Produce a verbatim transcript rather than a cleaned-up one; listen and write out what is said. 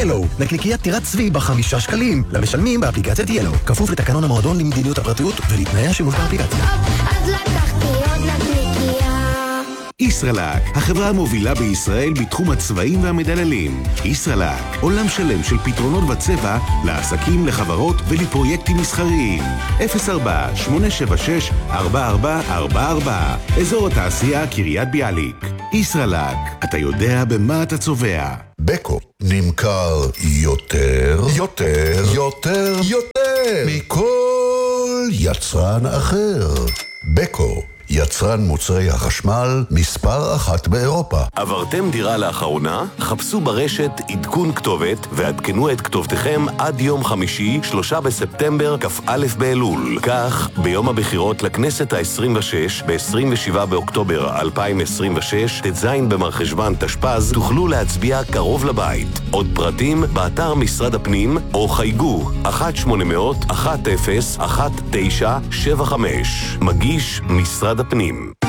ילו. נקניקיית טירת צבי בחמישה שקלים. למשלמים באפליקציית ילו. כפוף לתקנון המועדון למדיניות הפרטיות ולתנאי השימוש באפליקציה. אז לקחתי עוד נקניקייה. ישראלק, החברה המובילה בישראל בתחום הצבעים והמדללים. ישראלק, עולם שלם של פתרונות בצבע לעסקים, לחברות ולפרויקטים מסחריים. אפס ארבע שמונה שבע שש ארבע ארבע ארבע ארבע, אזור התעשייה קריית ביאליק. ישראלק, אתה יודע במה אתה צובע. בקו נמכר יותר, יותר, יותר, יותר מכל יצרן אחר. בקו, יצרן מוצרי החשמל מספר אחת באירופה. עברתם דירה לאחרונה? חפשו ברשת עדכון כתובת ועדכנו את כתובתכם עד יום חמישי, שלושה בספטמבר, כ"א באלול. כך, ביום הבחירות לכנסת ה-עשרים ושש, ב-עשרים ושבעה באוקטובר אלפיים עשרים ושש, ט"ז במרחשוון תשפ"ז, תוכלו להצביע קרוב לבית. עוד פרטים באתר משרד הפנים או חייגו אחת שמונה אפס אפס אחת אחת תשע שבע חמש. מגיש משרד הפנים.